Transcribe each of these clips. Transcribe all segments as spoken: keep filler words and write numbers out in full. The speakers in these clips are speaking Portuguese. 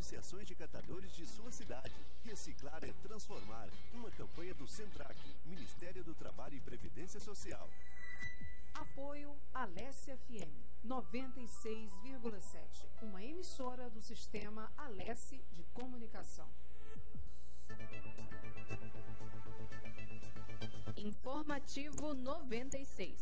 associações de catadores de sua cidade. Reciclar é transformar. Uma campanha do Centrac, Ministério do Trabalho e Previdência Social. Apoio Alesse F M noventa e seis vírgula sete, uma emissora do sistema Alesse de Comunicação. Informativo noventa e seis.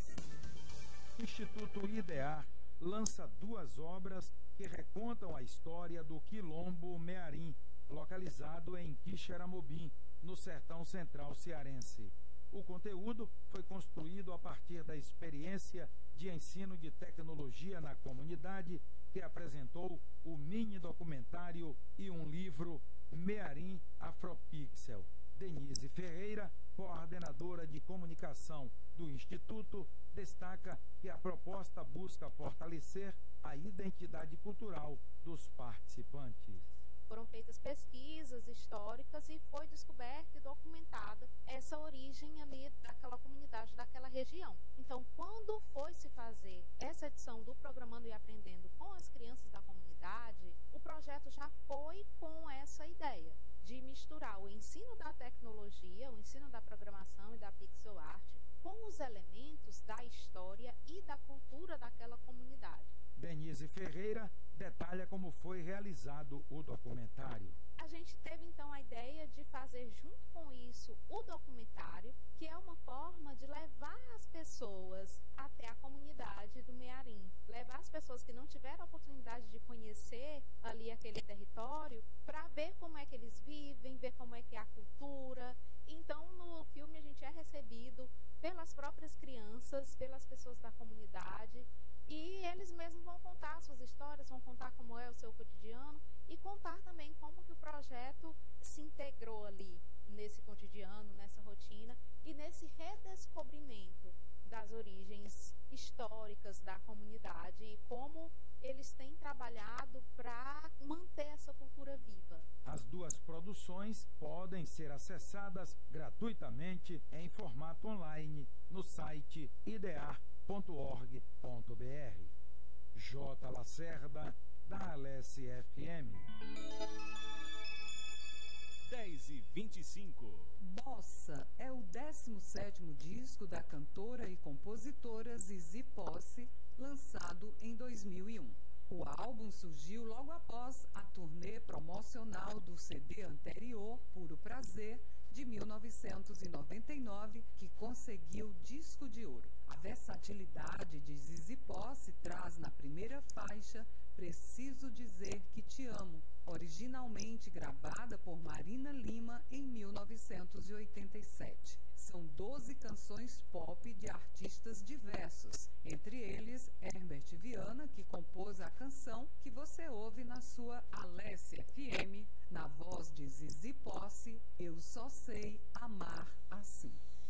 Instituto IDEAR lança duas obras que recontam a história do Quilombo Mearim, localizado em Quixeramobim, no sertão central cearense. O conteúdo foi construído a partir da experiência de ensino de tecnologia na comunidade, que apresentou o mini-documentário e um livro Mearim Afropixel. Denise Ferreira, coordenadora de comunicação do Instituto, destaca que a proposta busca fortalecer a identidade cultural dos participantes. Foram feitas pesquisas históricas e foi descoberta e documentada essa origem ali daquela comunidade, daquela região. Então, quando foi se fazer essa edição do Programando e Aprendendo com as crianças da comunidade, o projeto já foi com essa ideia de misturar o ensino da tecnologia, o ensino da programação e da pixel art com os elementos da história e da cultura daquela comunidade. Denise Ferreira detalha como foi realizado o documentário. A gente teve então a ideia de fazer junto com isso o documentário, que é uma forma de levar as pessoas até a comunidade do Mearim, levar as pessoas que não tiveram a oportunidade de conhecer ali aquele território para ver como é que eles vivem, ver como é que é a cultura. Então, no filme a gente é recebido pelas próprias crianças, pelas pessoas da comunidade, e eles mesmos vão contar suas histórias, vão contar como é o seu cotidiano e contar também como que o projeto se integrou ali nesse cotidiano, nessa rotina e nesse redescobrimento das origens históricas da comunidade e como eles têm trabalhado para manter essa cultura viva. As duas produções podem ser acessadas gratuitamente em formato online no site idear ponto org ponto br. J. Lacerda, da Alesse F M. dez e vinte e cinco. Bossa é o décimo sétimo disco da cantora e compositora Zizi Posse, lançado em dois mil e um. O álbum surgiu logo após a turnê promocional do C D anterior, Puro Prazer, de mil novecentos e noventa e nove, que conseguiu disco de ouro. A versatilidade de Zizi Posse traz na primeira faixa Preciso Dizer Que Te Amo, originalmente gravada por Marina Lima em mil novecentos e oitenta e sete. São doze canções pop de artistas diversos, entre eles Herbert Viana, que compôs a canção que você ouve na sua Alesse F M, na voz de Zizi Posse, Eu Só Sei